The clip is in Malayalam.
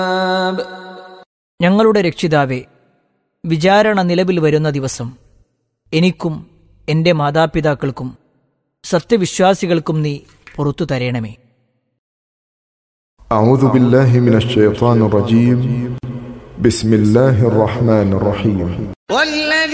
ഞങ്ങളുടെ രക്ഷിതാവേ, വിചാരണ നിലവിൽ വരുന്ന ദിവസം എനിക്കും എൻ്റെ മാതാപിതാക്കൾക്കും സത്യവിശ്വാസികൾക്കും നീ പുറത്തു തരേണമേ. أعوذ بالله من الشيطان الرجيم. بسم الله الرحمن الرحيم.